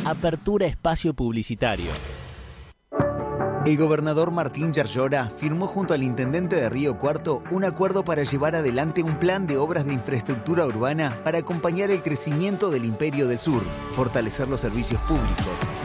Apertura espacio publicitario. El gobernador Martín Yarlora firmó junto al intendente de Río Cuarto un acuerdo para llevar adelante un plan de obras de infraestructura urbana para acompañar el crecimiento del Imperio del Sur, fortalecer los servicios públicos,